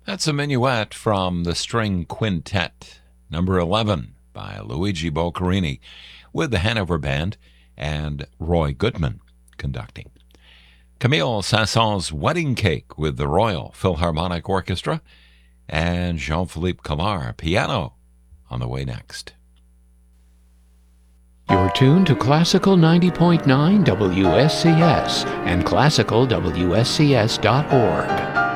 That's a minuet from the String Quintet, number 11, by Luigi Boccherini, with the Hanover Band and Roy Goodman conducting. Camille Saint-Saëns' Wedding Cake with the Royal Philharmonic Orchestra, and Jean-Philippe Collard, piano, on the way next. You're tuned to Classical 90.9 WSCS and classicalwscs.org.